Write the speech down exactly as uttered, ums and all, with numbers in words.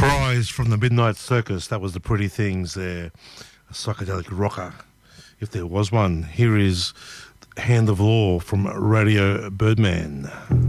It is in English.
Cries from the Midnight Circus. That was the Pretty Things there. A psychedelic rocker, if there was one. Here is Hand of Law from Radio Birdman.